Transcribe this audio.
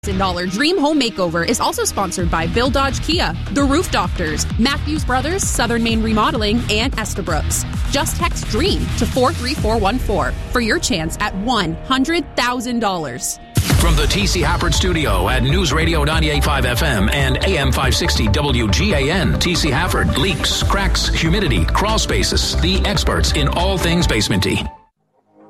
Dream Home Makeover is also sponsored by Bill Dodge Kia, The Roof Doctors, Matthews Brothers, Southern Maine Remodeling, and Estabrook's. Just text DREAM to 43414 for your chance at $100,000. From the T.C. Hafford Studio at News Radio 98.5 FM and AM 560 WGAN, T.C. Hafford, leaks, cracks, humidity, crawl spaces, the experts in all things basementy.